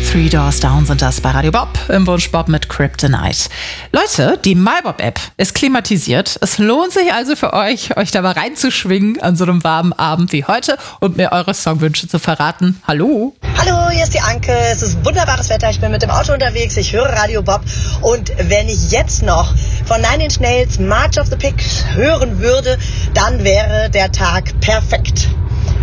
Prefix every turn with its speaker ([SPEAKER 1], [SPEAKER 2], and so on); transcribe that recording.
[SPEAKER 1] Three Doors Down sind das bei Radio Bob im Wunsch Bob mit Kryptonite. Leute, die MyBob-App ist klimatisiert. Es lohnt sich also für euch da mal reinzuschwingen an so einem warmen Abend wie heute und mir eure Songwünsche zu verraten. Hallo?
[SPEAKER 2] Hallo, hier ist die Anke. Es ist wunderbares Wetter. Ich bin mit dem Auto unterwegs. Ich höre Radio Bob. Und wenn ich jetzt noch von Nine Inch Nails March of the Pigs hören würde, dann wäre der Tag perfekt.